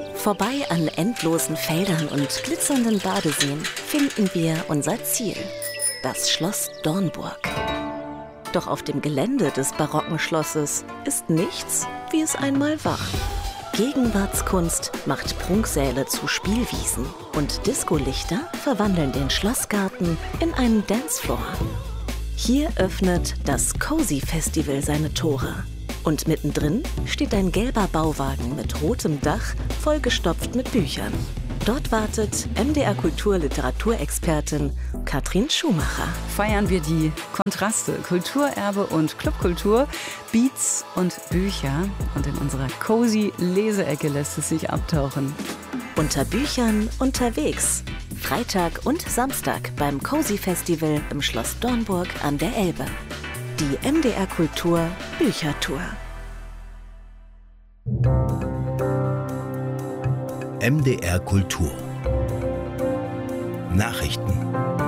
Vorbei an endlosen Feldern und glitzernden Badeseen finden wir unser Ziel, das Schloss Dornburg. Doch auf dem Gelände des barocken Schlosses ist nichts, wie es einmal war. Gegenwartskunst macht Prunksäle zu Spielwiesen und Discolichter verwandeln den Schlossgarten in einen Dancefloor. Hier öffnet das Cozy Festival seine Tore. Und mittendrin steht ein gelber Bauwagen mit rotem Dach, vollgestopft mit Büchern. Dort wartet MDR Kultur Literaturexpertin Katrin Schumacher. Feiern wir die Kontraste, Kulturerbe und Clubkultur, Beats und Bücher. Und in unserer cozy Leseecke lässt es sich abtauchen. Unter Büchern unterwegs. Freitag und Samstag beim Cozy Festival im Schloss Dornburg an der Elbe. Die MDR Kultur Büchertour. MDR Kultur Nachrichten.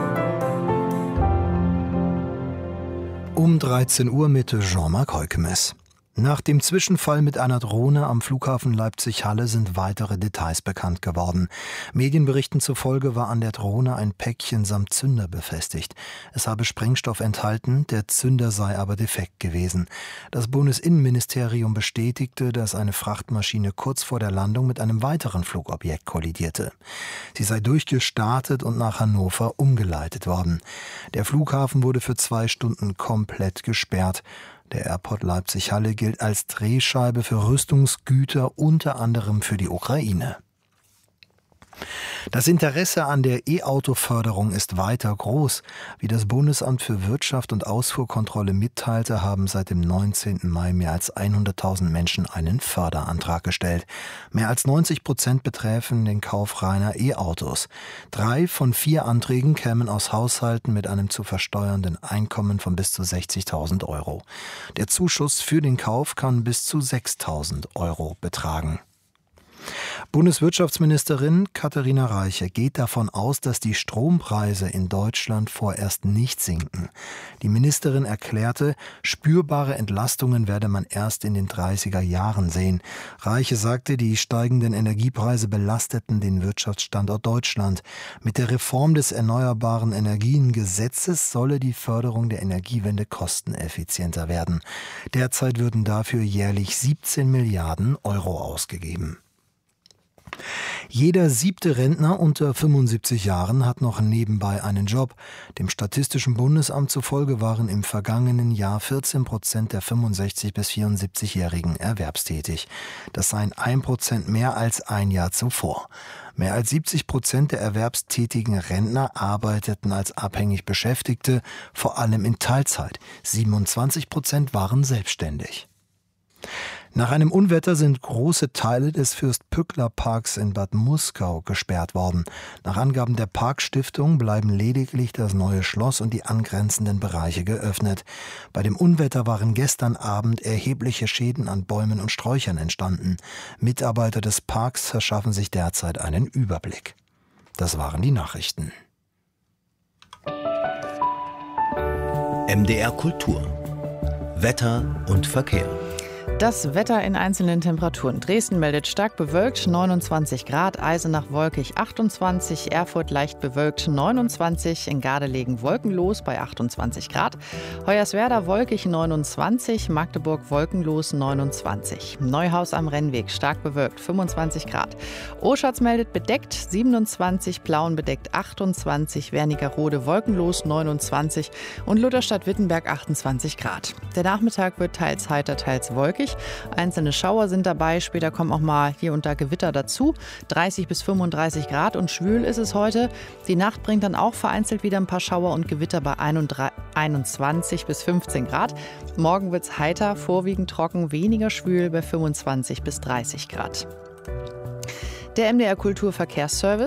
Um 13 Uhr mit Jean-Marc Heukemes. Nach dem Zwischenfall mit einer Drohne am Flughafen Leipzig-Halle sind weitere Details bekannt geworden. Medienberichten zufolge war an der Drohne ein Päckchen samt Zünder befestigt. Es habe Sprengstoff enthalten, der Zünder sei aber defekt gewesen. Das Bundesinnenministerium bestätigte, dass eine Frachtmaschine kurz vor der Landung mit einem weiteren Flugobjekt kollidierte. Sie sei durchgestartet und nach Hannover umgeleitet worden. Der Flughafen wurde für 2 Stunden komplett gesperrt. Der Airport Leipzig-Halle gilt als Drehscheibe für Rüstungsgüter, unter anderem für die Ukraine. Das Interesse an der E-Auto-Förderung ist weiter groß. Wie das Bundesamt für Wirtschaft und Ausfuhrkontrolle mitteilte, haben seit dem 19. Mai mehr als 100.000 Menschen einen Förderantrag gestellt. Mehr als 90% betreffen den Kauf reiner E-Autos. 3 von 4 Anträgen kämen aus Haushalten mit einem zu versteuernden Einkommen von bis zu 60.000 Euro. Der Zuschuss für den Kauf kann bis zu 6.000 Euro betragen. Bundeswirtschaftsministerin Katharina Reiche geht davon aus, dass die Strompreise in Deutschland vorerst nicht sinken. Die Ministerin erklärte, spürbare Entlastungen werde man erst in den 30er Jahren sehen. Reiche sagte, die steigenden Energiepreise belasteten den Wirtschaftsstandort Deutschland. Mit der Reform des Erneuerbaren Energiengesetzes solle die Förderung der Energiewende kosteneffizienter werden. Derzeit würden dafür jährlich 17 Milliarden Euro ausgegeben. Jeder 7. Rentner unter 75 Jahren hat noch nebenbei einen Job. Dem Statistischen Bundesamt zufolge waren im vergangenen Jahr 14% der 65- bis 74-Jährigen erwerbstätig. Das seien 1% mehr als ein Jahr zuvor. Mehr als 70% der erwerbstätigen Rentner arbeiteten als abhängig Beschäftigte, vor allem in Teilzeit. 27% waren selbstständig. Nach einem Unwetter sind große Teile des Fürst-Pückler-Parks in Bad Muskau gesperrt worden. Nach Angaben der Parkstiftung bleiben lediglich das neue Schloss und die angrenzenden Bereiche geöffnet. Bei dem Unwetter waren gestern Abend erhebliche Schäden an Bäumen und Sträuchern entstanden. Mitarbeiter des Parks verschaffen sich derzeit einen Überblick. Das waren die Nachrichten. MDR Kultur Wetter und Verkehr. Das Wetter in einzelnen Temperaturen. Dresden meldet stark bewölkt, 29 Grad, Eisenach wolkig 28, Erfurt leicht bewölkt 29, in Gardelegen wolkenlos bei 28 Grad, Hoyerswerda wolkig 29, Magdeburg wolkenlos 29, Neuhaus am Rennweg stark bewölkt 25 Grad, Oschatz meldet bedeckt 27, Plauen bedeckt 28, Wernigerode wolkenlos 29 und Lutherstadt-Wittenberg 28 Grad. Der Nachmittag wird teils heiter, teils wolkig. Einzelne Schauer sind dabei, später kommen auch mal hier und da Gewitter dazu. 30 bis 35 Grad und schwül ist es heute. Die Nacht bringt dann auch vereinzelt wieder ein paar Schauer und Gewitter bei 21 bis 15 Grad. Morgen wird es heiter, vorwiegend trocken, weniger schwül bei 25 bis 30 Grad. Der MDR Kulturverkehrsservice.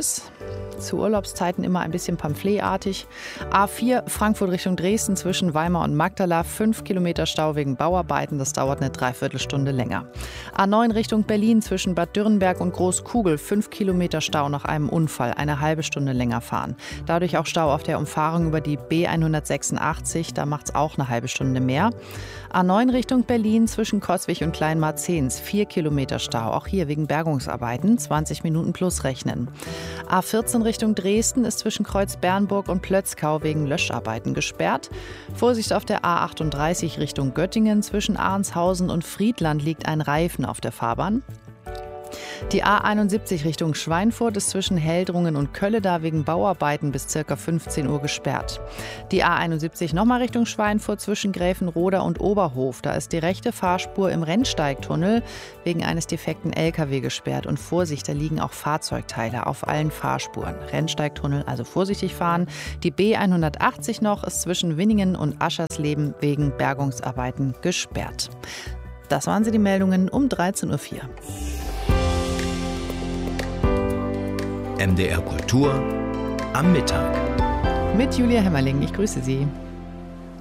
Zu Urlaubszeiten immer ein bisschen pamphletartig. A4 Frankfurt Richtung Dresden zwischen Weimar und Magdala, 5 Kilometer Stau wegen Bauarbeiten, das dauert eine Dreiviertelstunde länger. A9 Richtung Berlin zwischen Bad Dürrenberg und Großkugel, 5 Kilometer Stau nach einem Unfall, eine halbe Stunde länger fahren. Dadurch auch Stau auf der Umfahrung über die B186, da macht es auch eine halbe Stunde mehr. A9 Richtung Berlin zwischen Coswig und Kleinmarzens, 4 Kilometer Stau, auch hier wegen Bergungsarbeiten, 20 Minuten plus rechnen. A14 Richtung Dresden ist zwischen Kreuz-Bernburg und Plötzkau wegen Löscharbeiten gesperrt. Vorsicht auf der A38 Richtung Göttingen, zwischen Arnshausen und Friedland liegt ein Reifen auf der Fahrbahn. Die A71 Richtung Schweinfurt ist zwischen Heldrungen und Kölleda wegen Bauarbeiten bis ca. 15 Uhr gesperrt. Die A71 nochmal Richtung Schweinfurt zwischen Gräfenroda und Oberhof. Da ist die rechte Fahrspur im Rennsteigtunnel wegen eines defekten LKW gesperrt. Und Vorsicht, da liegen auch Fahrzeugteile auf allen Fahrspuren. Rennsteigtunnel, also vorsichtig fahren. Die B180 noch ist zwischen Winningen und Aschersleben wegen Bergungsarbeiten gesperrt. Das waren sie, die Meldungen um 13.04 Uhr. MDR Kultur am Mittag. Mit Julia Hemmerling, ich grüße Sie.